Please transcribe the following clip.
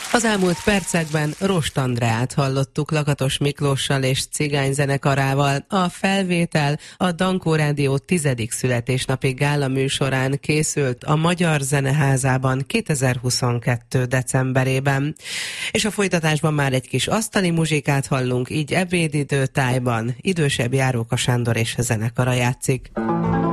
Az elmúlt percekben Rost Andreát hallottuk Lakatos Miklóssal és Cigány zenekarával. A felvétel a Dankó Rádió 10. születésnapi gála műsorán készült a Magyar Zeneházában 2022. decemberében. És a folytatásban már egy kis asztali muzsikát hallunk, így ebédidőtájban idősebb Járóka Sándor és a zenekara játszik.